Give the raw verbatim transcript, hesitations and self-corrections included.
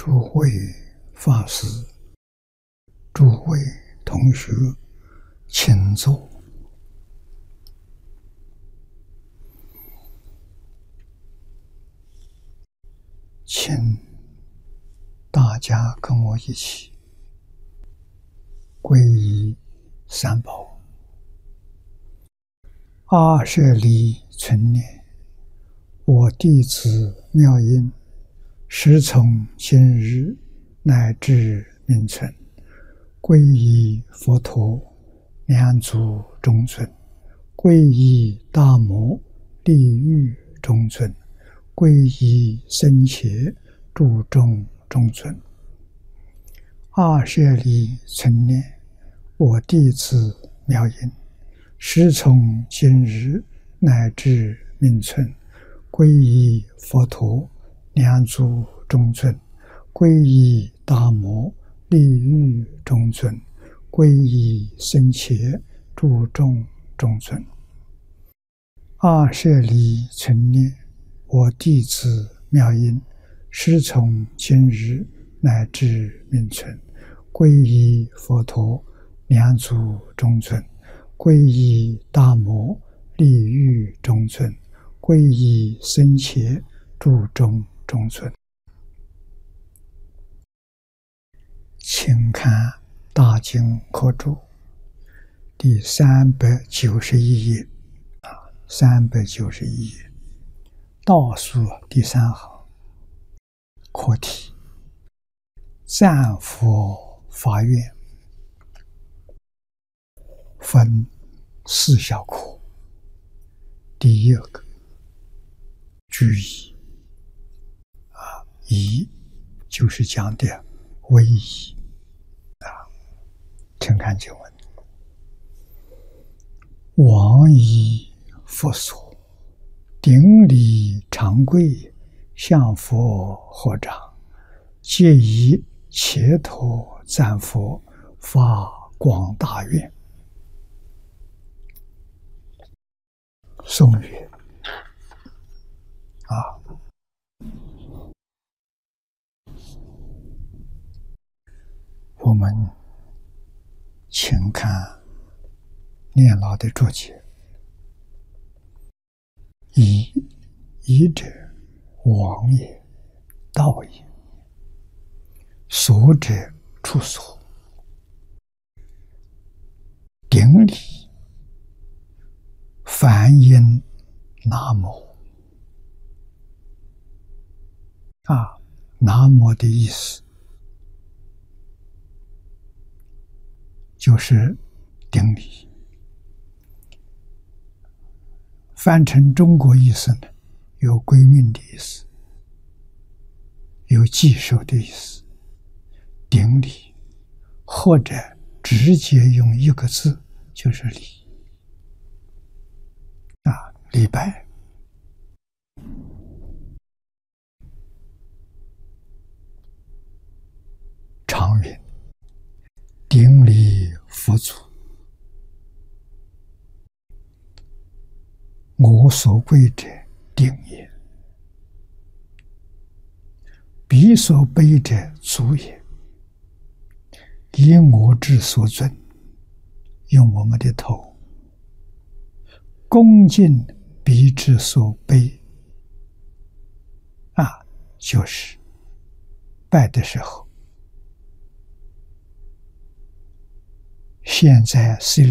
诸位法师、诸位同学，请坐。请大家跟我一起皈依三宝。阿舍利存念，我弟子妙音，时从今日乃至命存，皈依佛陀，两足中尊；皈依大摩，利欲中尊；皈依僧伽，注重中尊。阿舍利存念，我弟子妙音，时从今日乃至命存，皈依佛陀，两足中尊；皈依大摩，利欲中尊；皈依僧伽，注重中尊。阿舍利存念，我弟子妙音，时从今日乃至命存，皈依佛陀，两足中尊；皈依大摩，利欲中尊；皈依僧伽，注重中尊。请看《大经科注》第三百九十一页啊，三百九十一页倒数第三行，课题：赞佛发愿，分四小课。第一个居易啊，义就是讲的威仪啊，请看经文：往以佛所，顶礼长跪，向佛合掌，皆以切头赞佛，发广大愿。颂曰：啊，我们请看念老的注解。仪，仪者，往也，道也；所者，处所。顶礼，梵音南无啊，南无的意思就是顶礼。翻成中国意思呢，有归命的意思，有记受的意思。顶礼，或者直接用一个字，就是礼啊，礼拜。常云：顶礼佛祖，我所贵者顶也，彼所卑者足也。以我之所尊，用我们的头恭敬彼之所卑啊，就是拜的时候，现在是